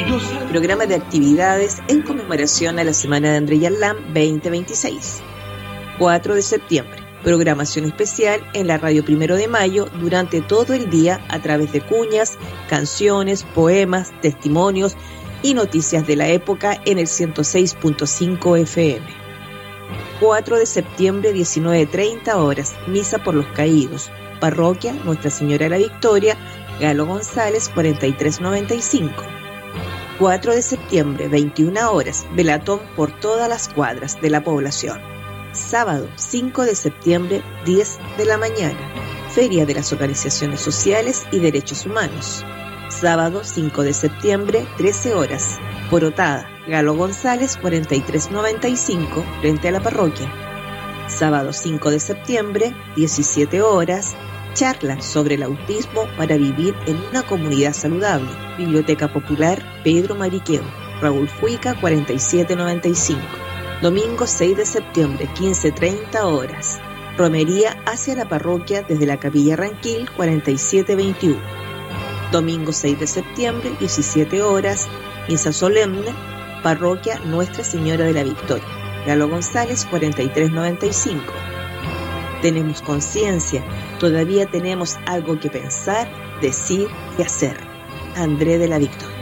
Programa de actividades en conmemoración a la Semana de André Yarlán 2026. 4 de septiembre. Programación especial en la Radio 1 de Mayo durante todo el día a través de cuñas, canciones, poemas, testimonios y noticias de la época en el 106.5 FM. 4 de septiembre, 19:30 horas, Misa por los Caídos, Parroquia Nuestra Señora de la Victoria, Galo González 4395. 4 de septiembre, 21 horas, velatón por todas las cuadras de la población. Sábado 5 de septiembre, 10 de la mañana, Feria de las Organizaciones Sociales y Derechos Humanos. Sábado 5 de septiembre, 13 horas, Porotada, Galo González 4395, frente a la parroquia. Sábado 5 de septiembre, 17 horas, charla sobre el autismo para vivir en una comunidad saludable. Biblioteca Popular Pedro Mariqueo, Raúl Fuica 4795. Domingo 6 de septiembre, 15:30 horas. Romería hacia la parroquia desde la Capilla Ranquil 4721. Domingo 6 de septiembre, 17 horas. Misa solemne, Parroquia Nuestra Señora de la Victoria, Galo González 4395. Tenemos conciencia, todavía tenemos algo que pensar, decir y hacer. André de la Victoria.